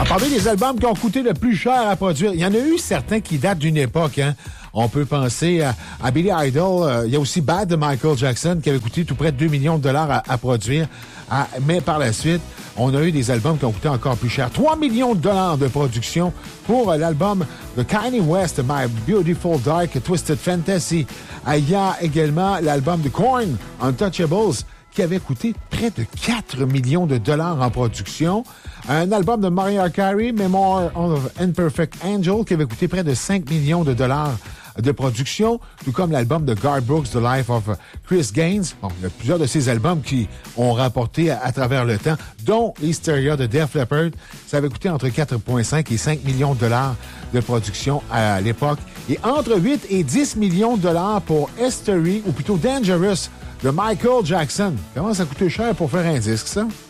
Parmi les albums qui ont coûté le plus cher à produire, il y en a eu certains qui datent d'une époque, hein. On peut penser à Billy Idol. Il y a aussi Bad de Michael Jackson qui avait coûté tout près de 2 millions de dollars à produire. Mais par la suite, on a eu des albums qui ont coûté encore plus cher. 3 millions de dollars de production pour l'album de Kanye West, My Beautiful Dark Twisted Fantasy. Il y a également l'album de Korn, Untouchables, qui avait coûté près de 4 millions de dollars en production. Un album de Mariah Carey, Memoir of Imperfect Angel, qui avait coûté près de 5 millions de dollars de production, tout comme l'album de Garth Brooks, The Life of Chris Gaines. Bon, il y a plusieurs de ces albums qui ont rapporté à travers le temps, dont Hysteria de Def Leppard. Ça avait coûté entre 4,5 et 5 millions de dollars de production à l'époque. Et entre 8 et 10 millions de dollars pour History, ou plutôt Dangerous, de Michael Jackson. Comment ça coûte cher pour faire un disque, ça?